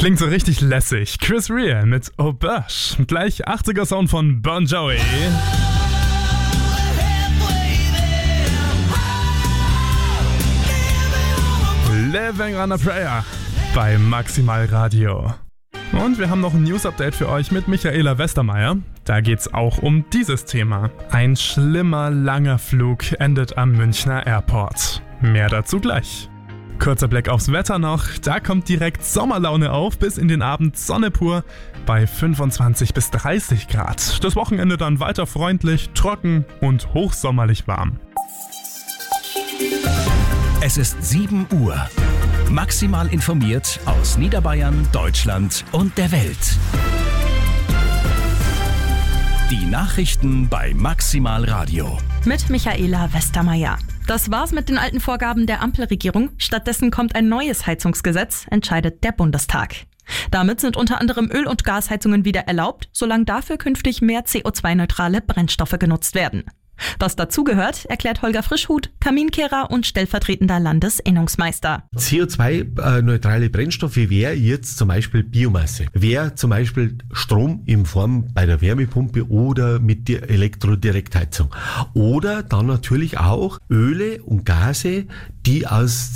Klingt so richtig lässig. Chris Rea mit Oh Bush. Gleich 80er Sound von Bon Jovi. Living on a Prayer bei Maximal Radio. Und wir haben noch ein News-Update für euch mit Michaela Westermeier. Da geht's auch um dieses Thema. Ein schlimmer, langer Flug endet am Münchner Airport. Mehr dazu gleich. Kurzer Blick aufs Wetter noch. Da kommt direkt Sommerlaune auf, bis in den Abend Sonne pur bei 25 bis 30 Grad. Das Wochenende dann weiter freundlich, trocken und hochsommerlich warm. Es ist 7 Uhr. Maximal informiert aus Niederbayern, Deutschland und der Welt. Die Nachrichten bei Maximal Radio. Mit Michaela Westermeier. Das war's mit den alten Vorgaben der Ampelregierung. Stattdessen kommt ein neues Heizungsgesetz, entscheidet der Bundestag. Damit sind unter anderem Öl- und Gasheizungen wieder erlaubt, solange dafür künftig mehr CO2-neutrale Brennstoffe genutzt werden. Was dazugehört, erklärt Holger Frischhuth, Kaminkehrer und stellvertretender Landesinnungsmeister. CO2-neutrale Brennstoffe wäre jetzt zum Beispiel Biomasse, wäre zum Beispiel Strom in Form bei der Wärmepumpe oder mit der Elektrodirektheizung. Oder dann natürlich auch Öle und Gase, die aus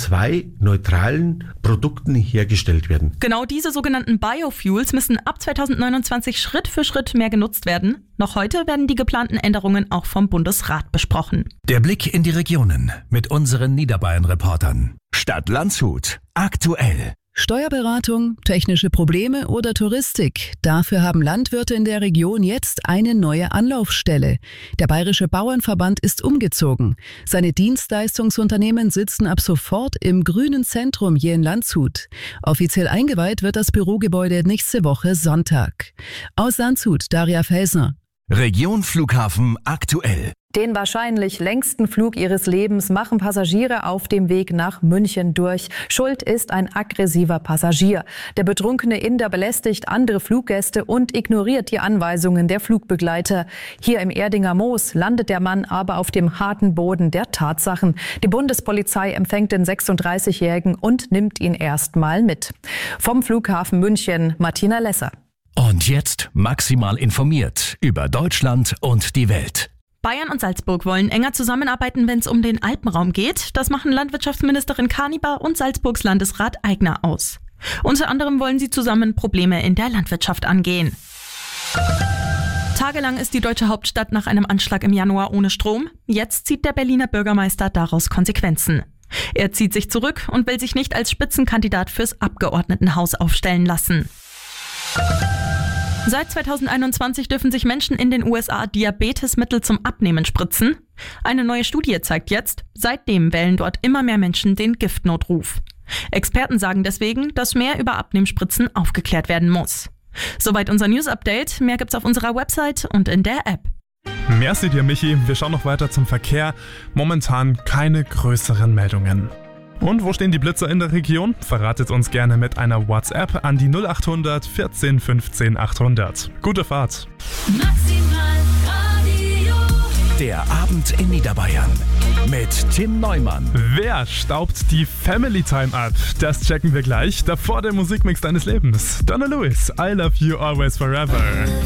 CO2-neutralen Produkten hergestellt werden. Genau diese sogenannten Biofuels müssen ab 2029 Schritt für Schritt mehr genutzt werden. Noch heute werden die geplanten Änderungen auch vom Bundesrat besprochen. Der Blick in die Regionen mit unseren Niederbayern-Reportern. Stadt Landshut. Aktuell. Steuerberatung, technische Probleme oder Touristik. Dafür haben Landwirte in der Region jetzt eine neue Anlaufstelle. Der Bayerische Bauernverband ist umgezogen. Seine Dienstleistungsunternehmen sitzen ab sofort im grünen Zentrum hier in Landshut. Offiziell eingeweiht wird das Bürogebäude nächste Woche Sonntag. Aus Landshut, Daria Felsner. Region Flughafen aktuell. Den wahrscheinlich längsten Flug ihres Lebens machen Passagiere auf dem Weg nach München durch. Schuld ist ein aggressiver Passagier. Der betrunkene Inder belästigt andere Fluggäste und ignoriert die Anweisungen der Flugbegleiter. Hier im Erdinger Moos landet der Mann aber auf dem harten Boden der Tatsachen. Die Bundespolizei empfängt den 36-Jährigen und nimmt ihn erstmal mit. Vom Flughafen München, Martina Lesser. Und jetzt maximal informiert über Deutschland und die Welt. Bayern und Salzburg wollen enger zusammenarbeiten, wenn es um den Alpenraum geht. Das machen Landwirtschaftsministerin Kanibar und Salzburgs Landesrat Aigner aus. Unter anderem wollen sie zusammen Probleme in der Landwirtschaft angehen. Tagelang ist die deutsche Hauptstadt nach einem Anschlag im Januar ohne Strom. Jetzt zieht der Berliner Bürgermeister daraus Konsequenzen. Er zieht sich zurück und will sich nicht als Spitzenkandidat fürs Abgeordnetenhaus aufstellen lassen. Seit 2021 dürfen sich Menschen in den USA Diabetesmittel zum Abnehmen spritzen. Eine neue Studie zeigt jetzt, seitdem wählen dort immer mehr Menschen den Giftnotruf. Experten sagen deswegen, dass mehr über Abnehmspritzen aufgeklärt werden muss. Soweit unser News-Update. Mehr gibt's auf unserer Website und in der App. Merci dir, Michi. Wir schauen noch weiter zum Verkehr. Momentan keine größeren Meldungen. Und wo stehen die Blitzer in der Region? Verratet uns gerne mit einer WhatsApp an die 0800 14 15 800. Gute Fahrt! Maximal Radio. Der Abend in Niederbayern mit Tim Neumann. Wer staubt die Family Time ab? Das checken wir gleich. Davor der Musikmix deines Lebens. Donna Lewis, I Love You Always Forever.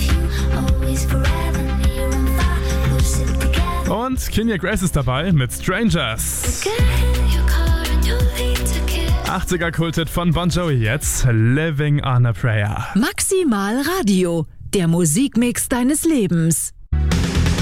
Und Kenya Grace ist dabei mit Strangers. 80er Kulthit von Bon Jovi jetzt, Living on a Prayer. Maximal Radio, der Musikmix deines Lebens.